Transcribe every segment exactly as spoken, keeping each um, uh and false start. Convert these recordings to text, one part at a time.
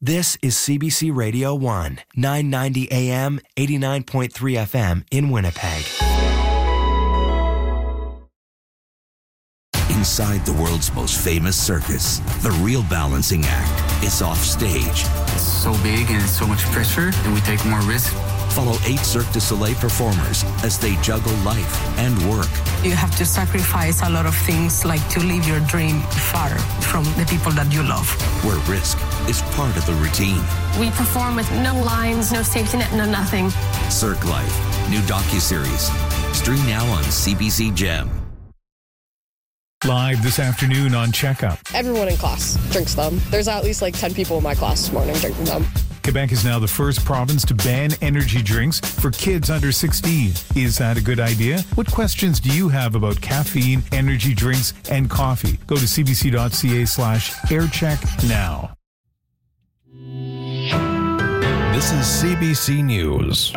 This is C B C Radio one, nine ninety A M, eighty-nine point three F M in Winnipeg. Inside the world's most famous circus, the real balancing act is off stage. It's so big and so much pressure, and we take more risk. Follow eight Cirque du Soleil performers as they juggle life and work. You have to sacrifice a lot of things, like to live your dream far from the people that you love. Where risk is part of the routine. We perform with no lines, no safety net, no nothing. Cirque Life, new docuseries. Stream now on C B C Gem. Live this afternoon on Checkup. Everyone in class drinks them. There's at least like ten people in my class this morning drinking them. Quebec is now the first province to ban energy drinks for kids under sixteen. Is that a good idea? What questions do you have about caffeine, energy drinks, and coffee? Go to cbc.ca slash aircheck now. This is C B C News.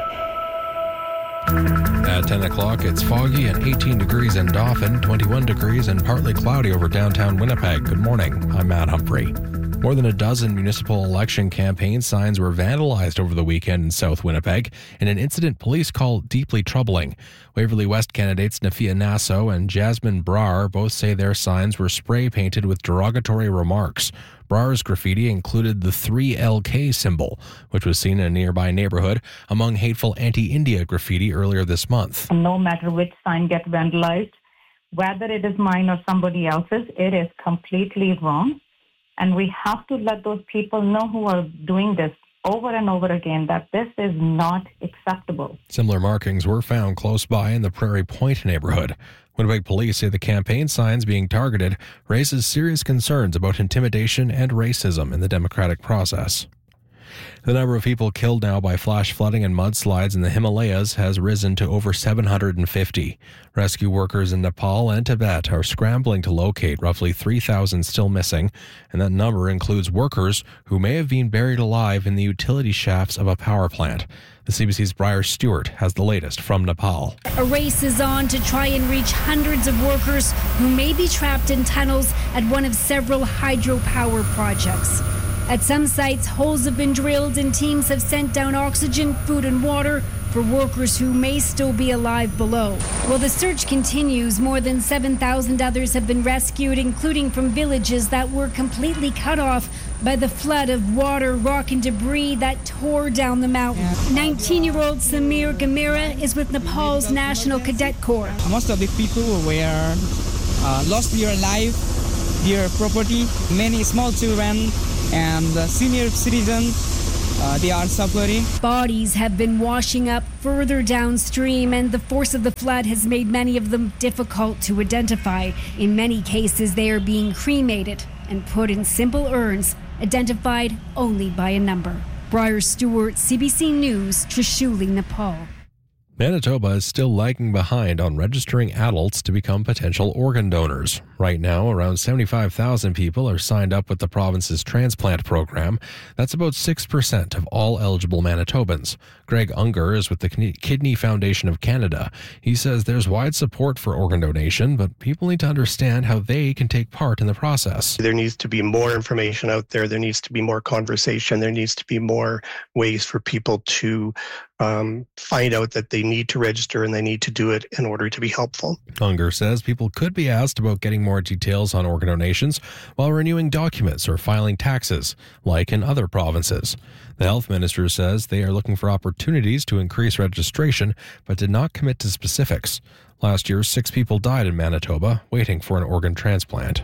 At ten o'clock, it's foggy and eighteen degrees in Dauphin, twenty-one degrees and partly cloudy over downtown Winnipeg. Good morning. I'm Matt Humphrey. More than a dozen municipal election campaign signs were vandalized over the weekend in South Winnipeg in an incident police call deeply troubling. Waverley West candidates Nafia Nasso and Jasmine Brar both say their signs were spray painted with derogatory remarks. Brar's graffiti included the three L K symbol, which was seen in a nearby neighborhood among hateful anti-India graffiti earlier this month. No matter which sign gets vandalized, whether it is mine or somebody else's, it is completely wrong. And we have to let those people know who are doing this over and over again that this is not acceptable. Similar markings were found close by in the Prairie Point neighborhood. Winnipeg police say the campaign signs being targeted raises serious concerns about intimidation and racism in the democratic process. The number of people killed now by flash flooding and mudslides in the Himalayas has risen to over seven hundred fifty. Rescue workers in Nepal and Tibet are scrambling to locate roughly three thousand still missing, and that number includes workers who may have been buried alive in the utility shafts of a power plant. The C B C's Briar Stewart has the latest from Nepal. A race is on to try and reach hundreds of workers who may be trapped in tunnels at one of several hydropower projects. At some sites, holes have been drilled and teams have sent down oxygen, food and water for workers who may still be alive below. While the search continues, more than seven thousand others have been rescued, including from villages that were completely cut off by the flood of water, rock and debris that tore down the mountain. nineteen-year-old Samir Gamira is with Nepal's National Cadet Corps. Most of the people were uh, lost their life, their property. Many small children and uh, senior citizens, uh, they are suffering. Bodies have been washing up further downstream, and the force of the flood has made many of them difficult to identify. In many cases, they are being cremated and put in simple urns, identified only by a number. Briar Stewart, C B C News, Trishuli, Nepal. Manitoba is still lagging behind on registering adults to become potential organ donors. Right now, around seventy-five thousand people are signed up with the province's transplant program. That's about six percent of all eligible Manitobans. Greg Unger is with the Kidney Foundation of Canada. He says there's wide support for organ donation, but people need to understand how they can take part in the process. There needs to be more information out there. There needs to be more conversation. There needs to be more ways for people to um, find out that they need to register and they need to do it in order to be helpful. Unger says people could be asked about getting more details on organ donations while renewing documents or filing taxes, like in other provinces. The health minister says they are looking for opportunities to increase registration, but did not commit to specifics. Last year, six people died in Manitoba waiting for an organ transplant.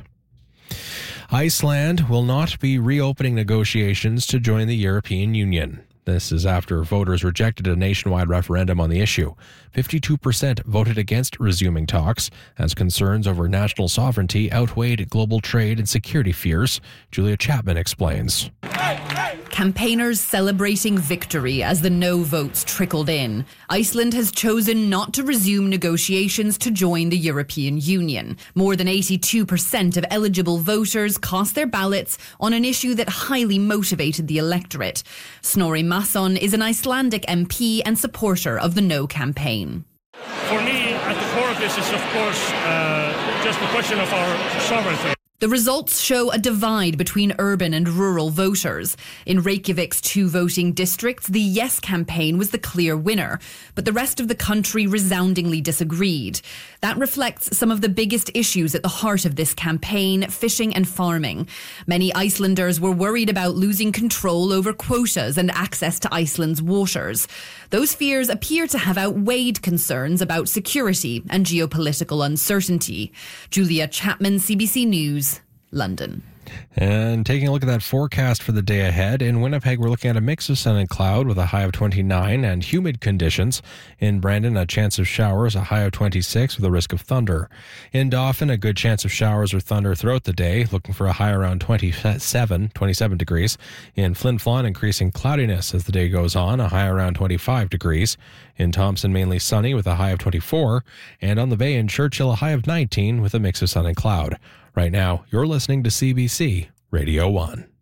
Iceland will not be reopening negotiations to join the European Union. This is after voters rejected a nationwide referendum on the issue. fifty-two percent voted against resuming talks as concerns over national sovereignty outweighed global trade and security fears. Julia Chapman explains. Campaigners celebrating victory as the no votes trickled in. Iceland has chosen not to resume negotiations to join the European Union. More than eighty-two percent of eligible voters cast their ballots on an issue that highly motivated the electorate. Snorri Masson is an Icelandic M P and supporter of the No campaign. For me, at the core of this is, of course, uh, just the question of our sovereignty. The results show a divide between urban and rural voters. In Reykjavik's two voting districts, the Yes campaign was the clear winner, but the rest of the country resoundingly disagreed. That reflects some of the biggest issues at the heart of this campaign, fishing and farming. Many Icelanders were worried about losing control over quotas and access to Iceland's waters. Those fears appear to have outweighed concerns about security and geopolitical uncertainty. Julia Chapman, C B C News, London. And taking a look at that forecast for the day ahead, in Winnipeg, we're looking at a mix of sun and cloud with a high of twenty-nine and humid conditions. In Brandon, a chance of showers, a high of twenty-six with a risk of thunder. In Dauphin, a good chance of showers or thunder throughout the day, looking for a high around twenty-seven, twenty-seven degrees. In Flin Flon, increasing cloudiness as the day goes on, a high around twenty-five degrees. In Thompson, mainly sunny with a high of twenty-four. And on the Bay in Churchill, a high of nineteen with a mix of sun and cloud. Right now, you're listening to C B C Radio one.